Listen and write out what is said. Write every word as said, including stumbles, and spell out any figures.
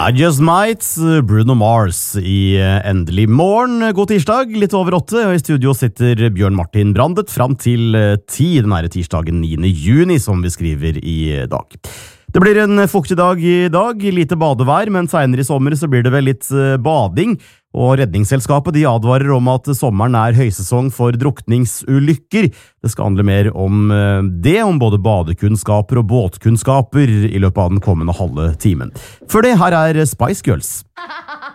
I Just Might, Bruno Mars i endelig morgen. God tirsdag, litt over åtte, og i studio sitter Bjørn Martin Brandet fram til ti, den her tirsdagen niende juni, som vi skriver i dag. Det blir en fuktig dag i dag, lite badevær, men senere i sommer så blir det vel litt bading, og Redningsselskapet de advarer om at sommeren er høysesong for drukningsulykker. Det skal handle mer om det, om både badekunnskaper og båtkunnskaper i løpet av den kommende halve timen. Før det, her er Spice Girls.